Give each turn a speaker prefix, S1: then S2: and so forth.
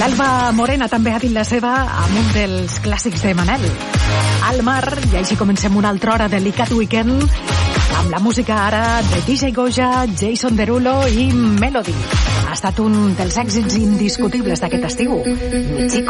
S1: L'Alba Morena també ha dit la seva amb un dels clàssics de Manel, Al mar, i així comencem una altra hora de l'ICAT Weekend amb la música ara de DJ Goja, Jason Derulo i Melody. Ha estat un dels èxits indiscutibles d'aquest estiu, Mi Chico.